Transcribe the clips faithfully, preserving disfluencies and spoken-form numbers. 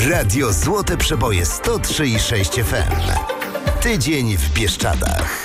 Radio Złote Przeboje sto trzy i sześć F M. Tydzień w Bieszczadach.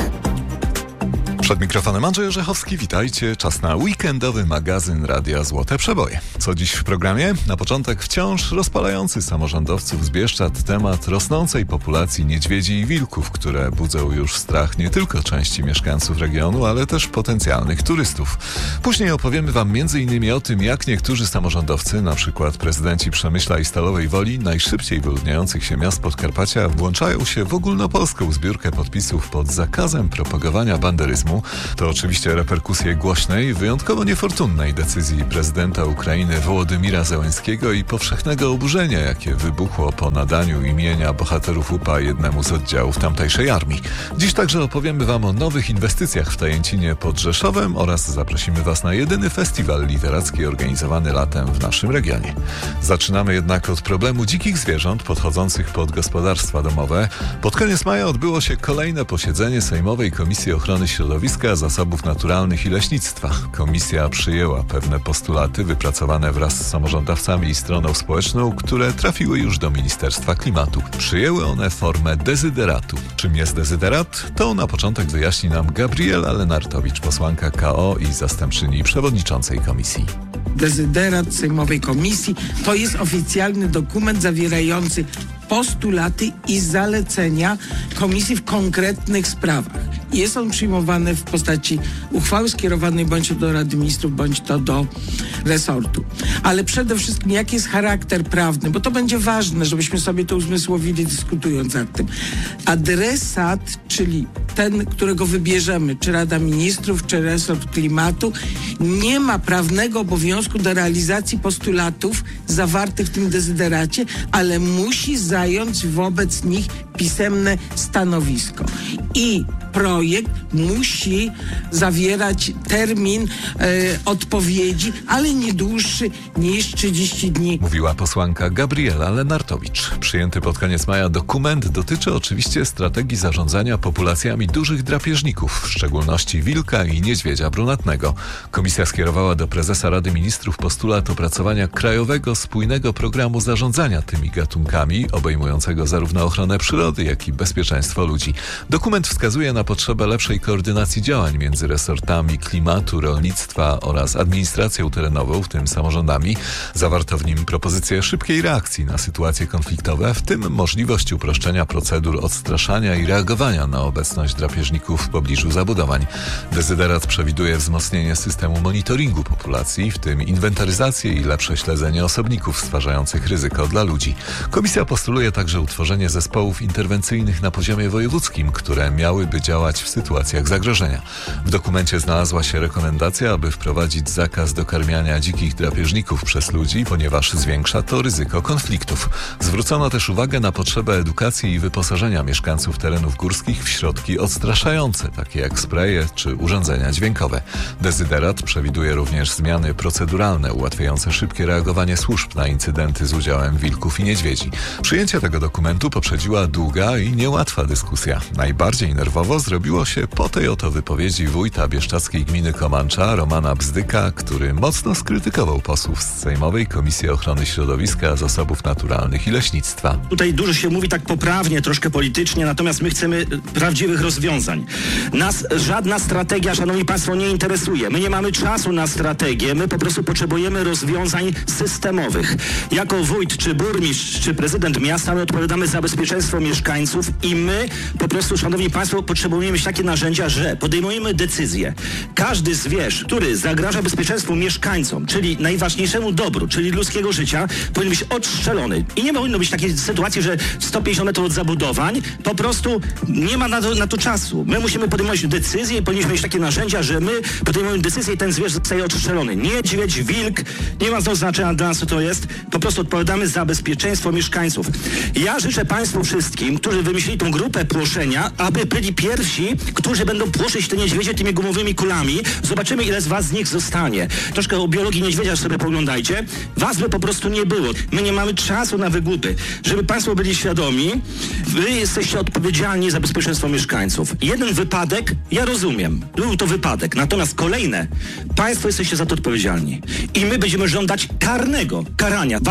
Przed mikrofonem Andrzej Orzechowski, witajcie. Czas na weekendowy magazyn Radia Złote Przeboje. Co dziś w programie? Na początek wciąż rozpalający samorządowców z Bieszczad temat rosnącej populacji niedźwiedzi i wilków, które budzą już strach nie tylko części mieszkańców regionu, ale też potencjalnych turystów. Później opowiemy wam między innymi o tym, jak niektórzy samorządowcy, na przykład prezydenci Przemyśla i Stalowej Woli, najszybciej wyludniających się miast Podkarpacia, włączają się w ogólnopolską zbiórkę podpisów pod zakazem propagowania banderyzmu. To oczywiście reperkusje głośnej, wyjątkowo niefortunnej decyzji prezydenta Ukrainy Wołodymira Zełenskiego i powszechnego oburzenia, jakie wybuchło po nadaniu imienia bohaterów U P A jednemu z oddziałów tamtejszej armii. Dziś także opowiemy wam o nowych inwestycjach w Tajęcinie pod Rzeszowem oraz zaprosimy was na jedyny festiwal literacki organizowany latem w naszym regionie. Zaczynamy jednak od problemu dzikich zwierząt podchodzących pod gospodarstwa domowe. Pod koniec maja odbyło się kolejne posiedzenie Sejmowej Komisji Ochrony Środowiska, Zasobów Naturalnych i Leśnictwa. Komisja przyjęła pewne postulaty wypracowane wraz z samorządowcami i stroną społeczną, które trafiły już do Ministerstwa Klimatu. Przyjęły one formę dezyderatu. Czym jest dezyderat? To na początek wyjaśni nam Gabriela Lenartowicz, posłanka K O i zastępczyni przewodniczącej komisji. Dezyderat Sejmowej Komisji to jest oficjalny dokument zawierający postulaty i zalecenia komisji w konkretnych sprawach. Jest on przyjmowany w postaci uchwały skierowanej bądź to do Rady Ministrów, bądź to do resortu. Ale przede wszystkim jaki jest charakter prawny, bo to będzie ważne, żebyśmy sobie to uzmysłowili, dyskutując nad tym. Adresat, czyli ten, którego wybierzemy, czy Rada Ministrów, czy resort klimatu, nie ma prawnego obowiązku do realizacji postulatów zawartych w tym dezyderacie, ale musi zająć wobec nich pisemne stanowisko. I projekt musi zawierać termin e, odpowiedzi, ale nie dłuższy niż trzydzieści dni. Mówiła posłanka Gabriela Lenartowicz. Przyjęty pod koniec maja dokument dotyczy oczywiście strategii zarządzania populacjami dużych drapieżników, w szczególności wilka i niedźwiedzia brunatnego. Komisja skierowała do prezesa Rady Ministrów postulat opracowania krajowego, spójnego programu zarządzania tymi gatunkami, obejmującego zarówno ochronę przyrody, jak i bezpieczeństwo ludzi. Dokument wskazuje na potrzebę lepszej koordynacji działań między resortami klimatu, rolnictwa oraz administracją terenową, w tym samorządami. Zawarto w nim propozycję szybkiej reakcji na sytuacje konfliktowe, w tym możliwość uproszczenia procedur odstraszania i reagowania na obecność drapieżników w pobliżu zabudowań. Dezyderat przewiduje wzmocnienie systemu monitoringu populacji, w tym inwentaryzację i lepsze śledzenie osobników stwarzających ryzyko dla ludzi. Komisja postuluje także utworzenie zespołów interwencyjnych na poziomie wojewódzkim, które miałyby działać w sytuacjach zagrożenia. W dokumencie znalazła się rekomendacja, aby wprowadzić zakaz dokarmiania dzikich drapieżników przez ludzi, ponieważ zwiększa to ryzyko konfliktów. Zwrócono też uwagę na potrzebę edukacji i wyposażenia mieszkańców terenów górskich w środki odstraszające, takie jak spreje czy urządzenia dźwiękowe. Dezyderat przewiduje również zmiany proceduralne ułatwiające szybkie reagowanie służb na incydenty z udziałem wilków i niedźwiedzi. Przyjęcie tego dokumentu poprzedziła długa i niełatwa dyskusja. Najbardziej nerwowo zrobiło się po tej oto wypowiedzi wójta bieszczadzkiej gminy Komancza, Romana Bzdyka, który mocno skrytykował posłów z Sejmowej Komisji Ochrony Środowiska, Zasobów Naturalnych i Leśnictwa. Tutaj dużo się mówi tak poprawnie, troszkę politycznie, natomiast my chcemy prawdziwych rozwiązań. Nas żadna strategia, szanowni państwo, nie interesuje. My nie mamy czasu na strategię, my po prostu potrzebujemy rozwiązań systemowych. Jako wójt, czy burmistrz, czy prezydent miasta, my odpowiadamy za bezpieczeństwo mieszkańców i my po prostu, szanowni państwo, potrzebujemy mieć takie narzędzia, że podejmujemy decyzje. Każdy zwierz, który zagraża bezpieczeństwu mieszkańcom, czyli najważniejszemu dobru, czyli ludzkiego życia, powinien być odstrzelony. I nie powinno być takiej sytuacji, że sto pięćdziesiąt metrów od zabudowań po prostu nie ma na to, na to czasu. My musimy podejmować decyzje i powinniśmy mieć takie narzędzia, że my podejmujemy decyzję i ten zwierz zostaje odstrzelony. Niedźwiedź, wilk, nie ma to znaczenia dla nas, co to jest. Po prostu odpowiadamy za bezpieczeństwo mieszkańców. Ja życzę państwu wszystkim, którzy wymyślili tą grupę płoszenia, aby byli pierwsi, którzy będą płoszyć te niedźwiedzie tymi gumowymi kulami. Zobaczymy, ile z was z nich zostanie. Troszkę o biologii niedźwiedzia sobie poglądajcie. Was by po prostu nie było. My nie mamy czasu na wygłupy. Żeby państwo byli świadomi, wy jesteście odpowiedzialni za bezpieczeństwo mieszkańców. Jeden wypadek, ja rozumiem, był to wypadek. Natomiast kolejne, państwo jesteście za to odpowiedzialni. I my będziemy żądać karnego karania was,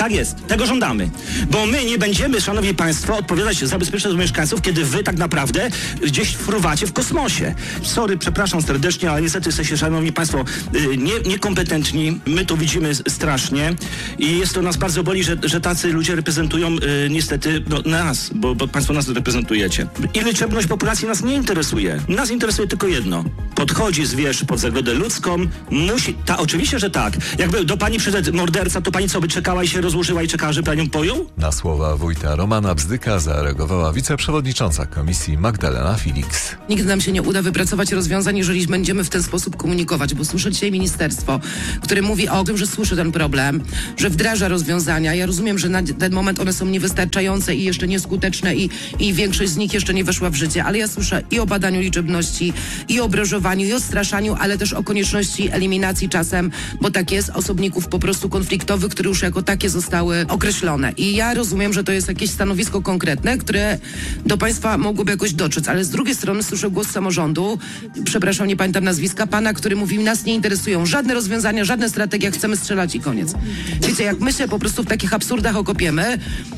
Tak jest, tego żądamy. Bo my nie będziemy, szanowni państwo, odpowiadać za bezpieczeństwo mieszkańców, kiedy wy tak naprawdę gdzieś fruwacie w kosmosie. Sorry, przepraszam serdecznie, ale niestety jesteście, szanowni państwo, nie, niekompetentni. My to widzimy strasznie i jest to nas bardzo boli, że, że tacy ludzie reprezentują y, niestety no, nas, bo, bo państwo nas reprezentujecie. I liczebność populacji nas nie interesuje. Nas interesuje tylko jedno. Podchodzi zwierz pod zagrodę ludzką, musi... Ta, oczywiście, że tak. Jakby do pani przyszedł morderca, to pani co, by czekała i się rozłożyła i czekała, że panią pojął? Na słowa wójta Romana Bzdyka zareagowała wiceprzewodnicząca komisji Magdalena Filiks. Nigdy nam się nie uda wypracować rozwiązań, jeżeli będziemy w ten sposób komunikować, bo słyszę dzisiaj ministerstwo, które mówi o tym, że słyszy ten problem, że wdraża rozwiązania. Ja rozumiem, że na ten moment one są niewystarczające i jeszcze nieskuteczne i, i większość z nich jeszcze nie weszła w życie, ale ja słyszę i o badaniu liczebności, i o obrażowaniu, i o straszaniu, ale też o konieczności eliminacji czasem, bo tak jest, osobników po prostu konfliktowych, które już jako takie zostały określone. I ja rozumiem, że to jest jakieś stanowisko konkretne, które do państwa mogłoby jakoś dotrzeć, ale z drugiej strony słyszę głos samorządu, przepraszam, nie pamiętam nazwiska, pana, który mówił, nas nie interesują żadne rozwiązania, żadne strategie, chcemy strzelać i koniec. Wiecie, jak my się po prostu w takich absurdach okopiemy,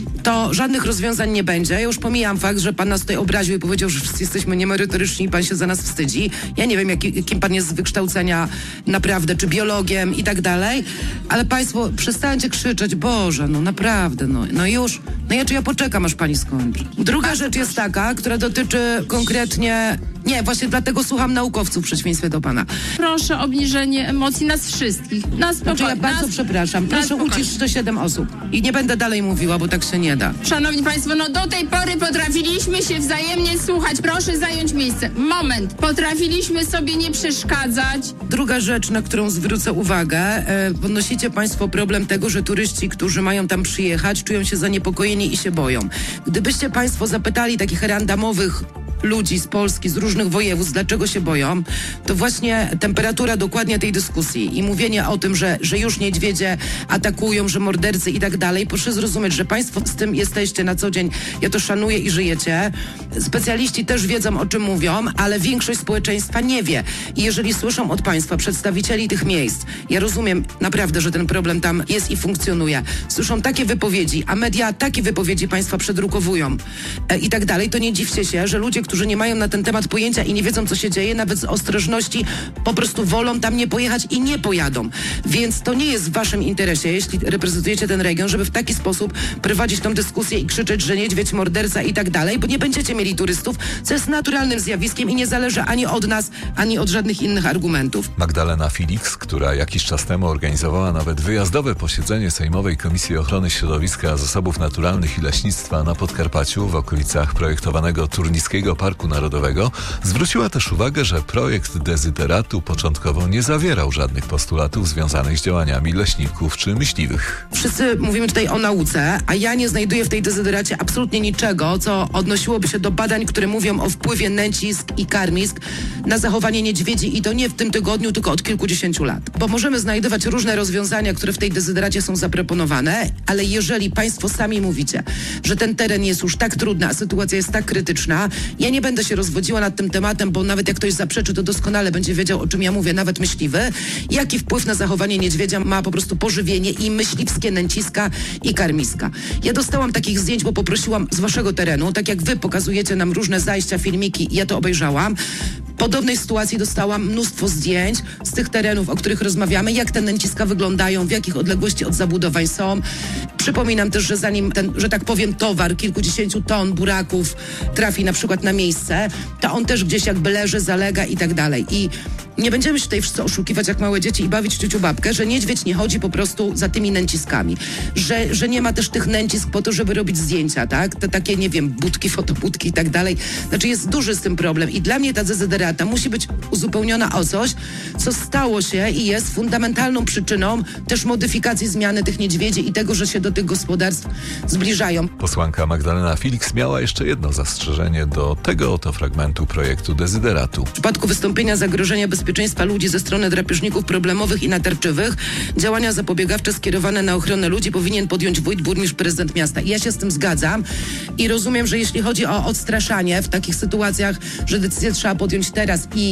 to żadnych rozwiązań nie będzie. Ja już pomijam fakt, że pan nas tutaj obraził i powiedział, że wszyscy jesteśmy niemerytoryczni i pan się za nas wstydzi. Ja nie wiem, jaki, kim pan jest z wykształcenia naprawdę, czy biologiem i tak dalej, ale państwo, przestańcie krzyczeć, Boże, no naprawdę, no, no już, no ja czy ja poczekam, aż pani skończy. Druga rzecz jest taka, która dotyczy konkretnie, nie, właśnie dlatego słucham naukowców w przeciwieństwie do pana. Proszę o obniżenie emocji nas wszystkich. Nas spokojnie. Znaczy ja bardzo nas, przepraszam, proszę uciszyć sto siedem osób i nie będę dalej mówiła, bo tak się nie da. Szanowni państwo, no do tej pory potrafiliśmy się wzajemnie słuchać. Proszę zająć miejsce. Moment. Potrafiliśmy sobie nie przeszkadzać. Druga rzecz, na którą zwrócę uwagę, e, podnosicie państwo problem tego, że turyści, którzy mają tam przyjechać, czują się zaniepokojeni i się boją. Gdybyście państwo zapytali takich randomowych ludzi z Polski, z różnych województw, dlaczego się boją, to właśnie temperatura dokładnie tej dyskusji i mówienie o tym, że, że już niedźwiedzie atakują, że mordercy i tak dalej. Proszę zrozumieć, że państwo z tym jesteście na co dzień, ja to szanuję i żyjecie. Specjaliści też wiedzą, o czym mówią, ale większość społeczeństwa nie wie. I jeżeli słyszą od państwa, przedstawicieli tych miejsc, ja rozumiem naprawdę, że ten problem tam jest i funkcjonuje, słyszą takie wypowiedzi, a media takie wypowiedzi państwa przedrukowują e, i tak dalej, to nie dziwcie się, że ludzie, którzy nie mają na ten temat pojęcia i nie wiedzą, co się dzieje, nawet z ostrożności po prostu wolą tam nie pojechać i nie pojadą. Więc to nie jest w waszym interesie, jeśli reprezentujecie ten region, żeby w taki sposób prowadzić tą dyskusję i krzyczeć, że niedźwiedź, morderca i tak dalej, bo nie będziecie mieli turystów, co jest naturalnym zjawiskiem i nie zależy ani od nas, ani od żadnych innych argumentów. Magdalena Filiks, która jakiś czas temu organizowała nawet wyjazdowe posiedzenie Sejmowej Komisji Ochrony Środowiska, Zasobów Naturalnych i Leśnictwa na Podkarpaciu w okolicach projektowanego Turnickiego Parku Narodowego, zwróciła też uwagę, że projekt dezyderatu początkowo nie zawierał żadnych postulatów związanych z działaniami leśników czy myśliwych. Wszyscy mówimy tutaj o nauce, a ja nie znajduję w tej dezyderacie absolutnie niczego, co odnosiłoby się do badań, które mówią o wpływie nęcisk i karmisk na zachowanie niedźwiedzi i to nie w tym tygodniu, tylko od kilkudziesięciu lat. Bo możemy znajdować różne rozwiązania, które w tej dezyderacie są zaproponowane, ale jeżeli państwo sami mówicie, że ten teren jest już tak trudny, a sytuacja jest tak krytyczna, ja nie będę się rozwodziła nad tym tematem, bo nawet jak ktoś zaprzeczy, to doskonale będzie wiedział, o czym ja mówię, nawet myśliwy, jaki wpływ na zachowanie niedźwiedzia ma po prostu pożywienie i myśliwskie nęciska i karmiska. Ja dostałam takich zdjęć, bo poprosiłam z waszego terenu, tak jak wy pokazujecie nam różne zajścia, filmiki, ja to obejrzałam. W podobnej sytuacji dostałam mnóstwo zdjęć z tych terenów, o których rozmawiamy, jak te nęciska wyglądają, w jakich odległości od zabudowań są. Przypominam też, że zanim ten, że tak powiem, towar kilkudziesięciu ton buraków trafi na przykład na miejsce, to on też gdzieś jakby leży, zalega i tak dalej. I nie będziemy się tutaj wszyscy oszukiwać jak małe dzieci i bawić ciuciu babkę, że niedźwiedź nie chodzi po prostu za tymi nęciskami. Że, że nie ma też tych nęcisk po to, żeby robić zdjęcia, tak? Te takie, nie wiem, budki, fotobudki i tak dalej. Znaczy jest duży z tym problem i dla mnie ta dezyderata musi być uzupełniona o coś, co stało się i jest fundamentalną przyczyną też modyfikacji zmiany tych niedźwiedzi i tego, że się do tych gospodarstw zbliżają. Posłanka Magdalena Filiks miała jeszcze jedno zastrzeżenie do tego oto fragmentu projektu dezyderatu. W przypadku wystąpienia zagrożenia bezpieczeństwa ludzi ze strony drapieżników problemowych i natarczywych, działania zapobiegawcze skierowane na ochronę ludzi powinien podjąć wójt, burmistrz, prezydent miasta. I ja się z tym zgadzam i rozumiem, że jeśli chodzi o odstraszanie w takich sytuacjach, że decyzję trzeba podjąć teraz i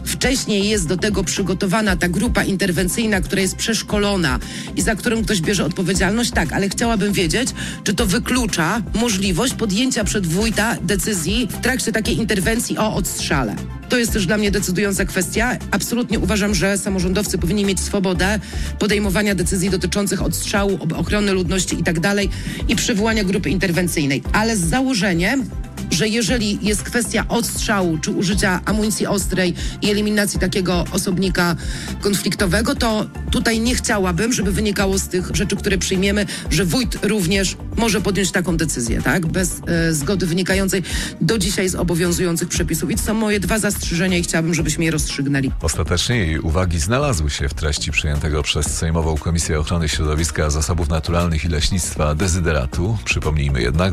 wcześniej jest do tego przygotowana ta grupa interwencyjna, która jest przeszkolona i za którą ktoś bierze odpowiedzialność, tak, ale chciałabym wiedzieć, czy to wyklucza możliwość podjęcia przez wójta decyzji w trakcie takiej interwencji o odstrzale. To jest też dla mnie decydująca kwestia. Absolutnie uważam, że samorządowcy powinni mieć swobodę podejmowania decyzji dotyczących odstrzału, ochrony ludności i tak dalej i przywołania grupy interwencyjnej, ale z założeniem, że jeżeli jest kwestia odstrzału czy użycia amunicji ostrej i eliminacji takiego osobnika konfliktowego, to tutaj nie chciałabym, żeby wynikało z tych rzeczy, które przyjmiemy, że wójt również może podjąć taką decyzję, tak? Bez e, zgody wynikającej do dzisiaj z obowiązujących przepisów. I to są moje dwa zastrzeżenia i chciałabym, żebyśmy je rozstrzygnęli. Ostatecznie jej uwagi znalazły się w treści przyjętego przez Sejmową Komisję Ochrony Środowiska, Zasobów Naturalnych i Leśnictwa dezyderatu. Przypomnijmy jednak,